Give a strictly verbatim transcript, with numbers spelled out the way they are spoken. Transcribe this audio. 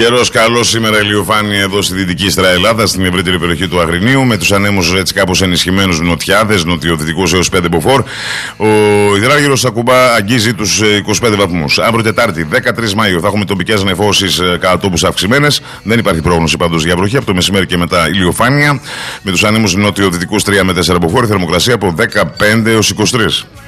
Καιρός καλός σήμερα, ηλιοφάνεια εδώ στη δυτική Ιστρα Ελλάδα, στην ευρύτερη περιοχή του Αγρινίου, με τους ανέμους έτσι κάπως ενισχυμένους νοτιάδες, νοτιοδυτικούς έως πέντε μποφόρ. Ο υδράργυρος ακουμπά, αγγίζει τους είκοσι πέντε βαθμούς. Αύριο Τετάρτη, δεκατρείς Μαΐου, θα έχουμε τοπικές νεφώσεις κατά τόπους αυξημένες. Δεν υπάρχει πρόγνωση πάντως για βροχή. Από το μεσημέρι και μετά ηλιοφάνεια, με τους ανέμους νοτιοδυτικούς τρία με τέσσερα μποφόρ, θερμοκρασία από δεκαπέντε έως είκοσι τρία.